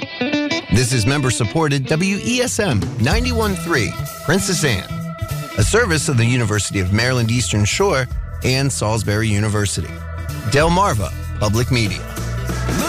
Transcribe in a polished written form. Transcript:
This is member-supported WESM 91.3, Princess Anne, a service of the University of Maryland Eastern Shore and Salisbury University. Delmarva Public Media.